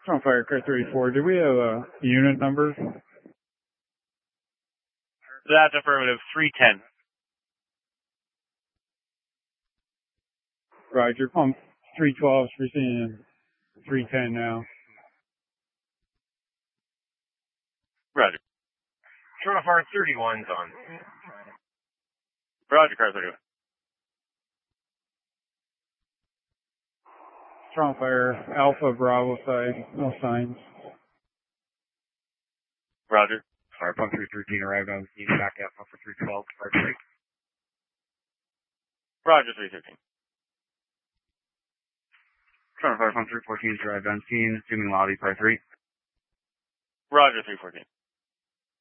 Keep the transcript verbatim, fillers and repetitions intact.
On fire, car thirty-four. Do we have a unit number? That's affirmative. three ten. Roger. Pump three twelve is receiving three ten now. Roger. Toronto Fire thirty-one's on. Roger, car thirty-one. Strong fire, Alpha Bravo side, no signs. Roger. Fire pump three thirteen arrived on the scene, back out pump for three twelve, fire three. Roger, three thirteen. Toronto Fire pump three fourteen arrived on scene, assuming lobby, fire three. Roger, three fourteen.